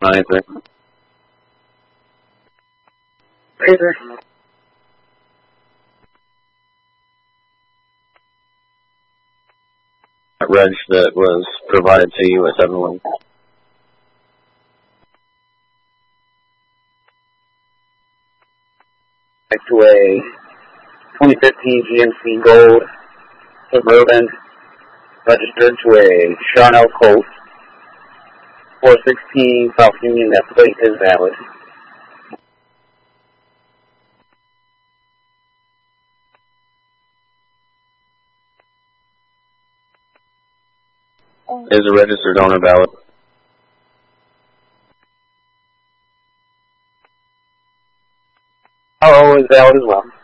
Neither. Razor. That reg that was provided to you at 7-1. Back to a 2015 GMC Gold Suburban, registered to a Charnel Colt, 416 South Union. That plate is valid. Is a registered owner valid? RO is valid as well.